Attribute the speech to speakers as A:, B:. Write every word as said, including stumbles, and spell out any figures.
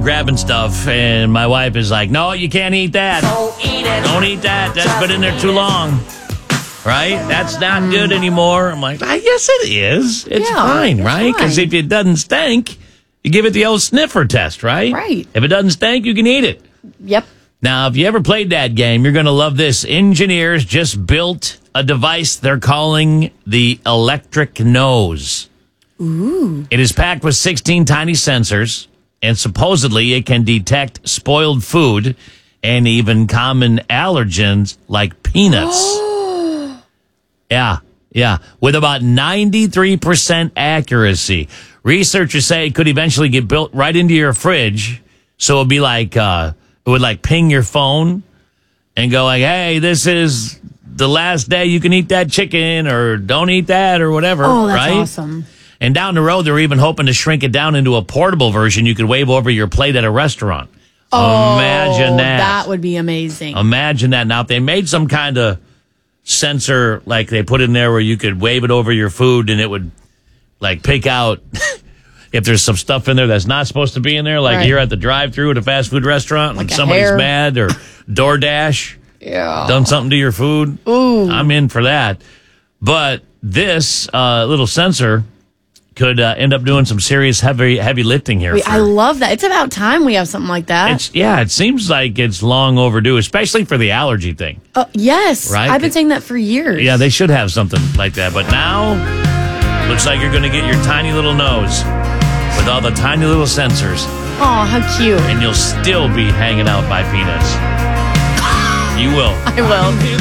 A: grabbing stuff, and my wife is like, no, you can't eat that.
B: Don't eat it.
A: Don't eat that. That's been in there too long. Right? That's not good anymore. I'm like, ah, yes, it is. It's
C: Yeah,
A: fine,
C: it's
A: right? Because
C: fine.
A: if it doesn't stink, you give it the old sniffer test, right?
C: Right.
A: If it doesn't stink, you can eat it.
C: Yep.
A: Now, if you ever played that game, you're going to love this. Engineers just built a device they're calling the electric nose.
C: Ooh.
A: It is packed with sixteen tiny sensors, and supposedly it can detect spoiled food and even common allergens like peanuts. yeah, yeah. With about ninety-three percent accuracy. Researchers say it could eventually get built right into your fridge, so it'd be like, uh, it would like ping your phone and go like, hey, this is the last day you can eat that chicken, or don't eat that, or whatever.
C: Oh, that's
A: right?
C: awesome.
A: And down the road, they're even hoping to shrink it down into a portable version you could wave over your plate at a restaurant.
C: Oh,
A: Imagine that.
C: That would be amazing.
A: Imagine that. Now, if they made some kind of sensor like they put in there where you could wave it over your food and it would like pick out if there's some stuff in there that's not supposed to be in there, like
C: Right.
A: you're at the drive-thru at a fast food restaurant
C: Like
A: and
C: a
A: somebody's
C: hair.
A: mad, or DoorDash
C: Yeah.
A: done something to your food.
C: Ooh.
A: I'm in for that. But this uh, little sensor could uh, end up doing some serious heavy heavy lifting here.
C: Wait,
A: for-
C: I love that. It's about time we have something like that.
A: it's yeah, it seems like it's long overdue, especially for the allergy thing.
C: Uh, yes.
A: Right?
C: I've been saying that for years.
A: Yeah, they should have something like that. But now, looks like you're going to get your tiny little nose with all the tiny little sensors,
C: Oh, how cute.
A: and you'll still be hanging out by peanuts. You will.
C: I will.